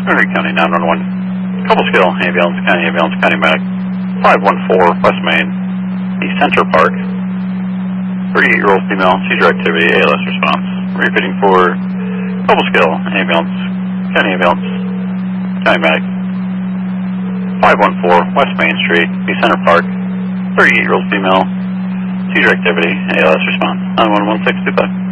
Henry County 911. Cobblesville Ambulance, County Medic. 514 West Main, East Center Park. 38-year-old female, seizure activity, ALS response. Repeating for Cobblesville Ambulance, County Medic. 514 West Main Street, East Center Park. 38-year-old female, seizure activity, ALS response. 911 625.